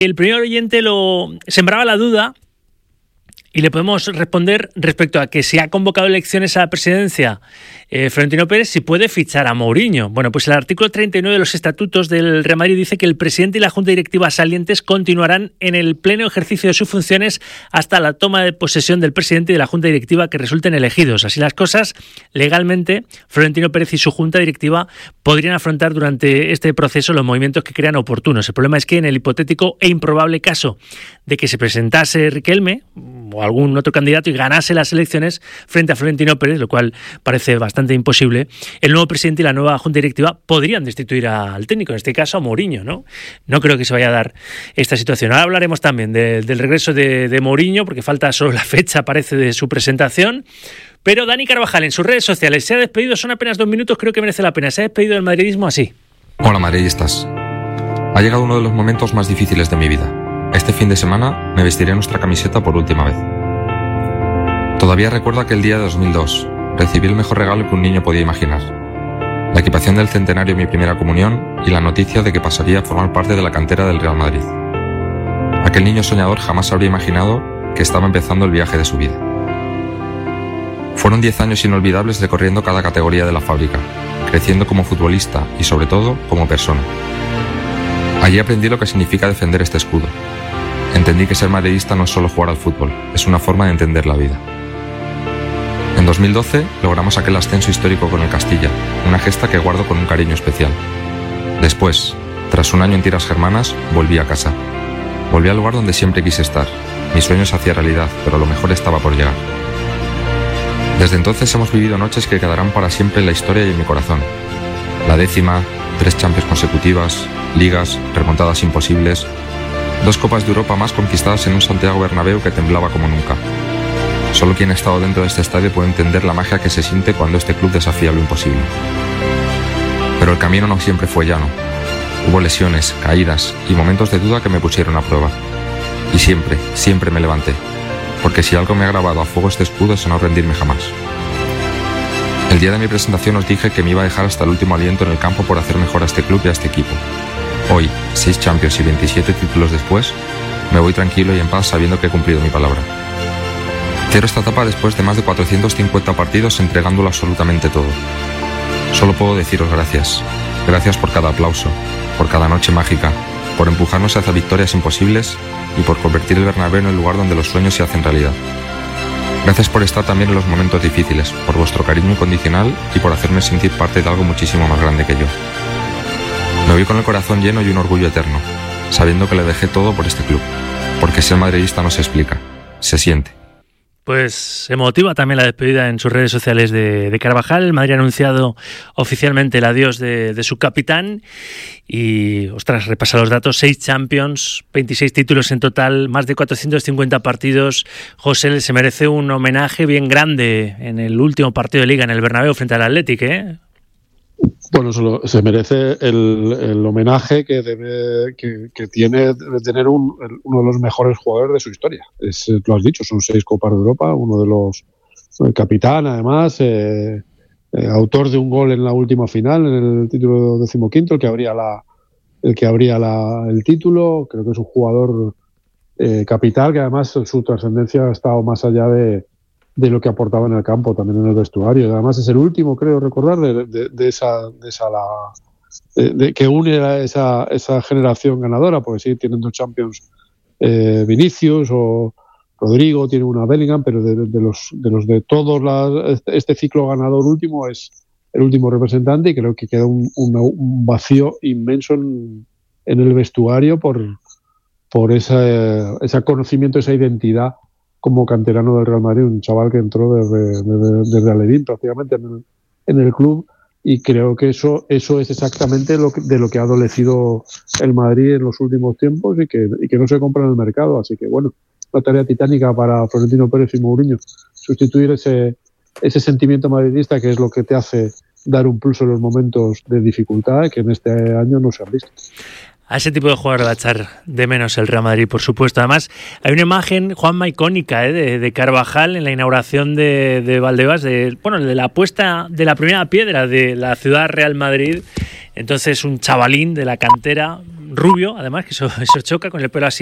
El primer oyente lo sembraba la duda y le podemos responder respecto a que si ha convocado elecciones a la presidencia Florentino Pérez, si puede fichar a Mourinho. Bueno, pues el artículo 39 de los estatutos del Real Madrid dice que el presidente y la junta directiva salientes continuarán en el pleno ejercicio de sus funciones hasta la toma de posesión del presidente y de la junta directiva que resulten elegidos. Así las cosas, legalmente, Florentino Pérez y su junta directiva podrían afrontar durante este proceso los movimientos que crean oportunos. El problema es que en el hipotético e improbable caso de que se presentase Riquelme o algún otro candidato y ganase las elecciones frente a Florentino Pérez, lo cual parece bastante imposible, el nuevo presidente y la nueva junta directiva podrían destituir al técnico, en este caso a Mourinho, ¿no? No creo que se vaya a dar esta situación. Ahora hablaremos también del regreso de Mourinho, porque falta solo la fecha, parece, de su presentación. Pero Dani Carvajal en sus redes sociales se ha despedido, son apenas 2 minutos, creo que merece la pena. Se ha despedido del madridismo así. Hola madridistas. Ha llegado uno de los momentos más difíciles de mi vida. Este fin de semana me vestiré nuestra camiseta por última vez. Todavía recuerdo aquel día de 2002. Recibí el mejor regalo que un niño podía imaginar. La equipación del centenario de mi primera comunión y la noticia de que pasaría a formar parte de la cantera del Real Madrid. Aquel niño soñador jamás habría imaginado que estaba empezando el viaje de su vida. Fueron 10 años inolvidables recorriendo cada categoría de la fábrica, creciendo como futbolista y sobre todo como persona. Allí aprendí lo que significa defender este escudo. Entendí que ser madridista no es solo jugar al fútbol, es una forma de entender la vida. En 2012 logramos aquel ascenso histórico con el Castilla, una gesta que guardo con un cariño especial. Después, tras un año en tierras germanas, volví a casa. Volví al lugar donde siempre quise estar. Mi sueño se hacía realidad, pero lo mejor estaba por llegar. Desde entonces hemos vivido noches que quedarán para siempre en la historia y en mi corazón. La 10ª, 3 Champions consecutivas, ligas, remontadas imposibles, 2 Copas de Europa más conquistadas en un Santiago Bernabéu que temblaba como nunca. Solo quien ha estado dentro de este estadio puede entender la magia que se siente cuando este club desafía lo imposible. Pero el camino no siempre fue llano. Hubo lesiones, caídas y momentos de duda que me pusieron a prueba. Y siempre me levanté. Porque si algo me ha grabado a fuego este escudo es no rendirme jamás. El día de mi presentación os dije que me iba a dejar hasta el último aliento en el campo por hacer mejor a este club y a este equipo. Hoy, 6 Champions y 27 títulos después, me voy tranquilo y en paz sabiendo que he cumplido mi palabra. Cierro esta etapa después de más de 450 partidos entregándolo absolutamente todo. Solo puedo deciros gracias. Gracias por cada aplauso, por cada noche mágica, por empujarnos hacia victorias imposibles y por convertir el Bernabéu en el lugar donde los sueños se hacen realidad. Gracias por estar también en los momentos difíciles, por vuestro cariño incondicional y por hacerme sentir parte de algo muchísimo más grande que yo. Me voy con el corazón lleno y un orgullo eterno, sabiendo que le dejé todo por este club, porque ser madridista no se explica, se siente. Pues emotiva también la despedida en sus redes sociales de Carvajal. El Madrid ha anunciado oficialmente el adiós de su capitán y, ostras, repasa los datos: 6 Champions, 26 títulos en total, más de 450 partidos. José, se merece un homenaje bien grande en el último partido de Liga en el Bernabéu frente al Athletic, ¿eh? Bueno, se merece el homenaje que tiene de tener uno de los mejores jugadores de su historia. Lo has dicho, son 6 Copas de Europa, uno de los capitán, además, autor de un gol en la última final, en el título 15º, el que abría el título. Creo que es un jugador capital, que además su trascendencia ha estado más allá de lo que aportaba en el campo, también en el vestuario. Y además es el último, creo recordar, que une a esa generación ganadora, porque sí, tienen 2 Champions Vinicius o Rodrigo, tiene una Bellingham, pero de los de todos este ciclo ganador último es el último representante, y creo que queda un vacío inmenso en el vestuario por ese conocimiento, esa identidad como canterano del Real Madrid, un chaval que entró desde Alevín prácticamente en el club, y creo que eso es exactamente de lo que ha adolecido el Madrid en los últimos tiempos y que no se compra en el mercado. Así que bueno, una tarea titánica para Florentino Pérez y Mourinho, sustituir ese sentimiento madridista, que es lo que te hace dar un pulso en los momentos de dificultad que en este año no se han visto. A ese tipo de jugador va a echar de menos el Real Madrid, por supuesto. Además, hay una imagen, Juanma, icónica de Carvajal en la inauguración de Valdebebas, de la puesta de la primera piedra de la ciudad Real Madrid. Entonces, un chavalín de la cantera, rubio, además, que eso choca con el pelo así